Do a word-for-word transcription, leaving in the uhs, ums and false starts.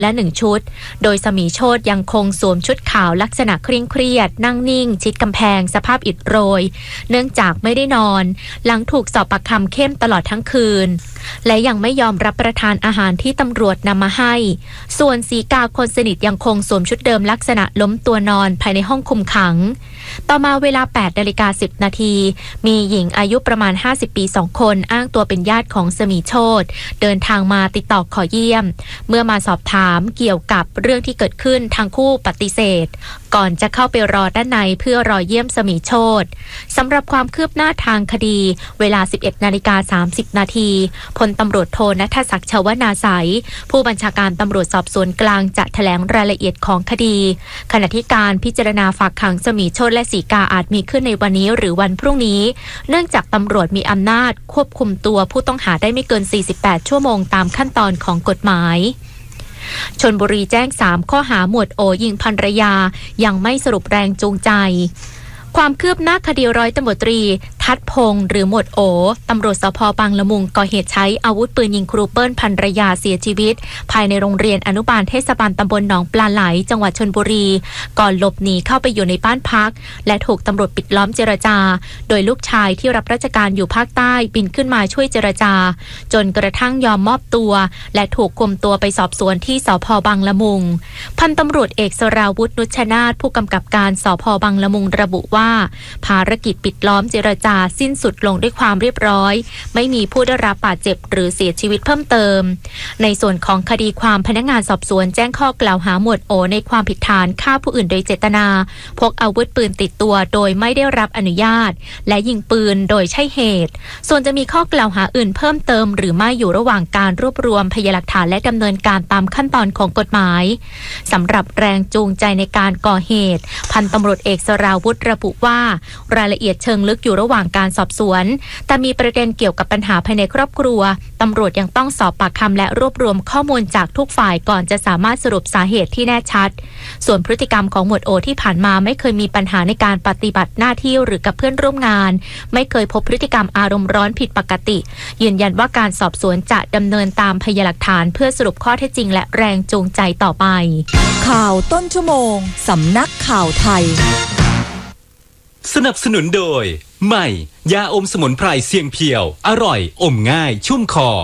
และหนึ่งชุดโดยสมีโชติยังคงสวมชุดขาวลักษณะเคร่งเครียดนั่งนิ่งชิดกำแพงสภาพอิดโรยเนื่องจากไม่ได้นอนหลังถูกสอบปากคำเข้มตลอดทั้งคืนและยังไม่ยอมรับประทานอาหารที่ตำรวจนำมาให้ส่วนสีกาคนสนิทยังคงสวมชุดเดิมลักษณะล้มตัวนอนภายในห้องคุมขังต่อมาเวลา แปดนาฬิกาสิบนาทีมีหญิงอายุประมาณห้าสิบปีสองคนอ้างตัวเป็นญาติของสมีโชติเดินทางมาติดต่อขอเยี่ยมเมื่อมาสอบถามเกี่ยวกับเรื่องที่เกิดขึ้นทั้งคู่ปฏิเสธก่อนจะเข้าไปรอด้านในเพื่อรอเยี่ยมสมีโชติสำหรับความคืบหน้าทางคดีเวลา สิบเอ็ดนาฬิกาสามสิบนาทีพลตำรวจโทณัฐศักดิ์ชวนาไสยผู้บัญชาการตำรวจสอบสวนกลางจะแถลงรายละเอียดของคดีขณะที่การพิจารณาฝากขังสมีโชติและสีกาอาจมีขึ้นในวันนี้หรือวันพรุ่งนี้เนื่องจากตำรวจมีอำนาจควบคุมตัวผู้ต้องหาได้ไม่เกินสี่สิบแปดชั่วโมงตามขั้นตอนของกฎหมายชลบุรีแจ้งสามข้อหาหมวดโอยิงภรรยายังไม่สรุปแรงจูงใจความคืบหน้าคดีร้อยตำรวจตรีทัดพงษ์หรือหมวดโอตำรวจสภ.บางละมุงก่อเหตุใช้อาวุธปืนยิงครูเปิ้ลภรรยาเสียชีวิตภายในโรงเรียนอนุบาลเทศบาลตำบลหนองปลาไหลจังหวัดชลบุรีก่อนหลบหนีเข้าไปอยู่ในบ้านพักและถูกตำรวจปิดล้อมเจรจาโดยลูกชายที่รับราชการอยู่ภาคใต้บินขึ้นมาช่วยเจรจาจนกระทั่งยอมมอบตัวและถูกคุมตัวไปสอบสวนที่สภ.บางละมุงพันตำรวจเอกสราวุฒินุชนาถผู้กำกับการสภ.บางละมุงระบุว่าภารกิจปิดล้อมเจรจาสิ้นสุดลงด้วยความเรียบร้อยไม่มีผู้ได้รับบาดเจ็บหรือเสียชีวิตเพิ่มเติมในส่วนของคดีความพนักงานสอบสวนแจ้งข้อกล่าวหาหมวดโอในความผิดฐานฆ่าผู้อื่นโดยเจตนาพกอาวุธปืนติดตัวโดยไม่ได้รับอนุญาตและยิงปืนโดยใช่เหตุส่วนจะมีข้อกล่าวหาอื่นเพิ่มเติมหรือไม่อยู่ระหว่างการรวบรวมพยานหลักฐานและดำเนินการตามขั้นตอนของกฎหมายสำหรับแรงจูงใจในการก่อเหตุพันตำรวจเอกสราวุธระบุว่ารายละเอียดเชิงลึกอยู่ระหว่างการสอบสวนแต่มีประเด็นเกี่ยวกับปัญหาภายในครอบครัวตำรวจยังต้องสอบปากคำและรวบรวมข้อมูลจากทุกฝ่ายก่อนจะสามารถสรุปสาเหตุที่แน่ชัดส่วนพฤติกรรมของหมวดโอที่ผ่านมาไม่เคยมีปัญหาในการปฏิบัติหน้าที่หรือกับเพื่อนร่วมงานไม่เคยพบพฤติกรรมอารมณ์ร้อนผิดปกติยืนยันว่าการสอบสวนจะดำเนินตามพยานหลักฐานเพื่อสรุปข้อเท็จจริงและแรงจูงใจต่อไปข่าวต้นชั่วโมงสำนักข่าวไทยสนับสนุนโดยใหม่ยาอมสมุนไพรเสียงเพียวอร่อยอมง่ายชุ่มคอ